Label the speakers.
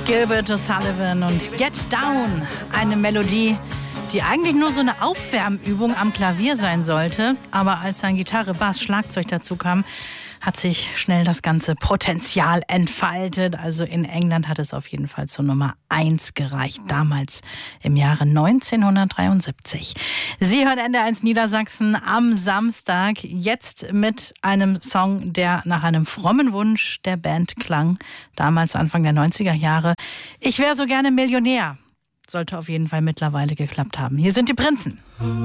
Speaker 1: Gilbert O'Sullivan und Get Down, eine Melodie, die eigentlich nur so eine Aufwärmübung am Klavier sein sollte. Aber als dann Gitarre, Bass, Schlagzeug dazu kam, hat sich schnell das ganze Potenzial entfaltet. Also in England hat es auf jeden Fall zur Nummer 1 gereicht, damals im Jahre 1973. Sie hören NDR1 Niedersachsen am Samstag, jetzt mit einem Song, der nach einem frommen Wunsch der Band klang, damals Anfang der 90er Jahre. Ich wäre so gerne Millionär. Sollte auf jeden Fall mittlerweile geklappt haben. Hier sind die Prinzen.